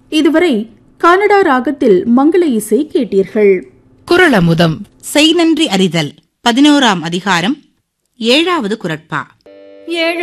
இதுவரை கனடா ராகத்தில் மங்கள இசை கேட்டீர்கள். குறளமுதம் செய் நன்றி அறிதல் 11ஆம் அதிகாரம் 7வது குறட்பா.